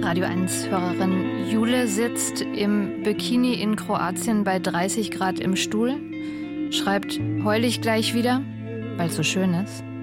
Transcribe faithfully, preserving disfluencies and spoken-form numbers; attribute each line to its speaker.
Speaker 1: Radio eins Hörerin Jule sitzt im Bikini in Kroatien bei dreißig Grad im Stuhl, schreibt, heul ich gleich wieder, weil es so schön ist.